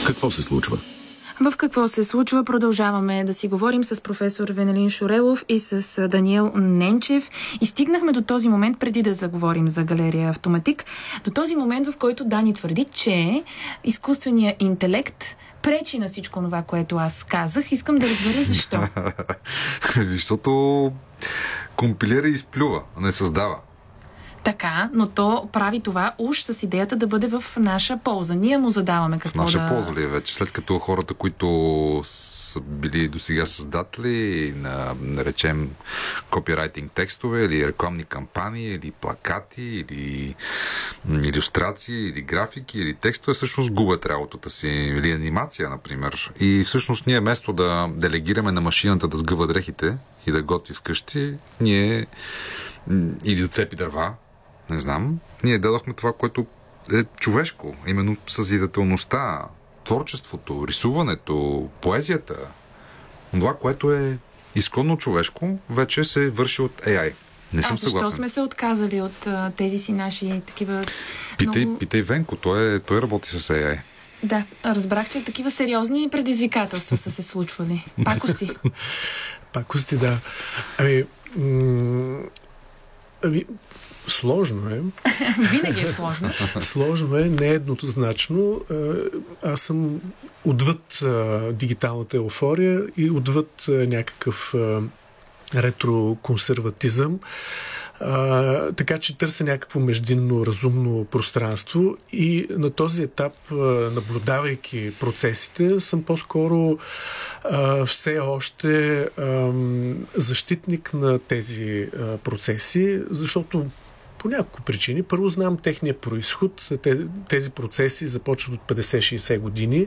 Какво се случва? В какво се случва? Продължаваме да си говорим с професор Венелин Шурелов и с Даниел Ненчев. И стигнахме до този момент, преди да заговорим за галерия Автоматик, до този момент, в който Дани твърди, че изкуственият интелект пречи на всичко това, което аз казах. Искам да разбера защо. Защото компилира и изплюва, не създава. Така, но то прави това уж с идеята да бъде в наша полза. Ние му задаваме какво да... В наша полза ли е вече? След като хората, които са били досега създатели на, наречем, копирайтинг текстове, или рекламни кампании, или плакати, или илюстрации, или графики, или текстове, всъщност губят работата си. Или анимация, например. И всъщност ние вместо да делегираме на машината да сгъва дрехите и да готви вкъщи, ние или да цепи дърва, не знам, ние дадохме това, което е човешко, именно съзидателността, творчеството, рисуването, поезията. Това, което е изконно човешко, вече се върши от AI. Не съм съгласен. Защо сме се отказали от тези си наши такива... Питай Венко, той работи с AI. Да, разбрах, че такива сериозни предизвикателства са се случвали. Пакости. Пакости, да. Сложно е. Винаги е сложно. Сложно е, не е еднозначно. Аз съм отвъд дигиталната еуфория и отвъд някакъв ретроконсерватизъм. Така че търся някакво междинно разумно пространство и на този етап, наблюдавайки процесите, съм по-скоро все още защитник на тези процеси, защото по няколко причини. Първо, знам техния произход. Тези процеси започват от 50-60 години.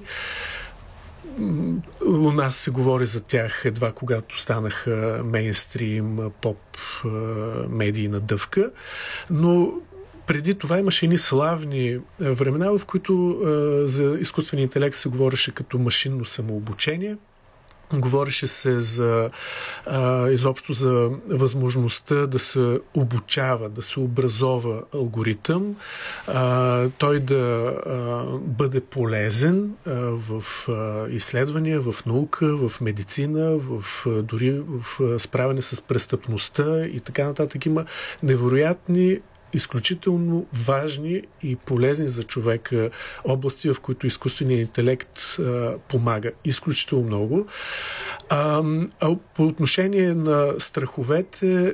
У нас се говори за тях едва когато станаха мейнстрим, поп, медийна дъвка. Но преди това имаше едни славни времена, в които за изкуствения интелект се говореше като машинно самообучение. Говореше се изобщо за възможността да се обучава, да се образова алгоритъм, той да бъде полезен в изследвания, в наука, в медицина, дори в справяне с престъпността и така нататък. Има невероятни, изключително важни и полезни за човека области, в които изкуственият интелект помага изключително много. По отношение на страховете,